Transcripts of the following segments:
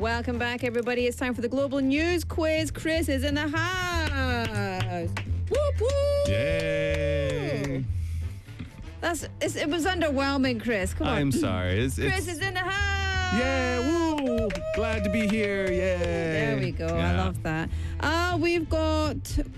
Welcome back, everybody. It's time for the Global News Quiz. Chris is in the house. Whoop, whoop. Yay! It was underwhelming, Chris. Come on. I'm sorry. Chris is in the house. Yeah, woo! Glad to be here. Yay! There we go. I love that. We've got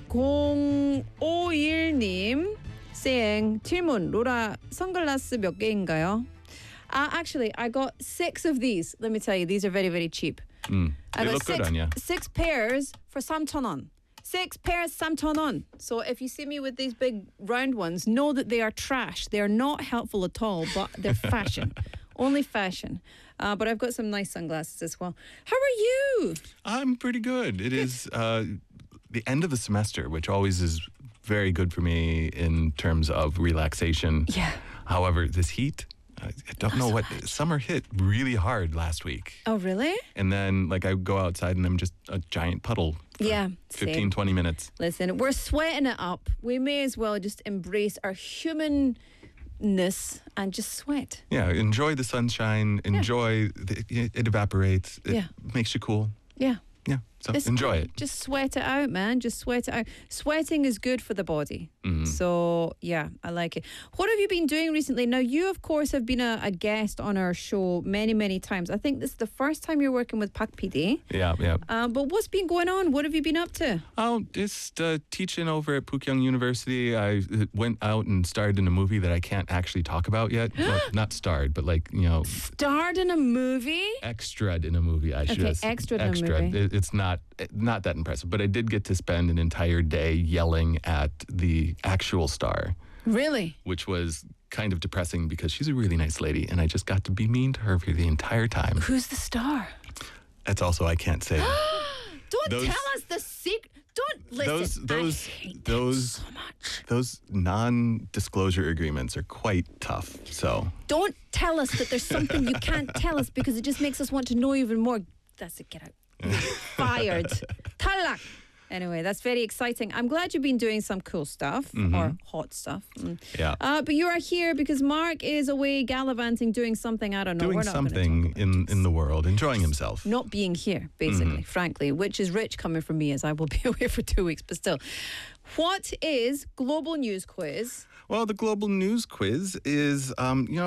051님 saying, 질문, 로라 선글라스 몇 개인가요? Actually, I got 6 of these. Let me tell you, these are very, very cheap. They I got look good on you. 6 pairs for 3,000원. 6 pairs, 3,000원. So if you see me with these big round ones, know that they are trash. They are not helpful at all, but they're fashion. Only fashion. But I've got some nice sunglasses as well. How are you? I'm pretty good. It is the end of the semester, which always is very good for me in terms of relaxation. Yeah. However, this heat, I don't know what. Summer hit really hard last week. Oh, really? And then, I go outside and I'm just a giant puddle for Yeah, 15, same. 20 minutes. Listen, we're sweating it up. We may as well just embrace our humanness and just sweat. Yeah, enjoy the sunshine. Enjoy it evaporates. It makes you cool. Yeah. Yeah, so It's enjoy good. it. Just sweat it out, man. Just sweat it out. Sweating is good for the body. So, yeah, I like it. What have you been doing recently? Now, you, of course, have been a guest on our show many, many times. I think this is the first time you're working with Pak PD. Yeah. But what's been going on? What have you been up to? Oh, just teaching over at Pukyung University. I went out and starred in a movie that I can't actually talk about yet. Well, not starred, but Starred in a movie? extraed in a movie. I should have extraed in a movie. It's not that impressive, but I did get to spend an entire day yelling at the actual star, Really? which was kind of depressing because she's a really nice lady, and I just got to be mean to her for the entire time. Who's the star? That's also I can't say. Don't Those- tell us the secret. Don't listen. I hate them so much. Those non-disclosure agreements are quite tough. So Don't tell us that there's something you can't tell us because it just makes us want to know even more. That's it. Get out. You're fired. 탈락. Anyway, that's very exciting. I'm glad you've been doing some cool stuff or hot stuff. Yeah. But you are here because Mark is away gallivanting, doing something. I don't know. doing We're not gonna something talk about in the world, enjoying himself. not being here, basically, frankly, which is rich coming from me as I will be away for 2 weeks. But still, what is Global News Quiz? Well, the Global News Quiz is,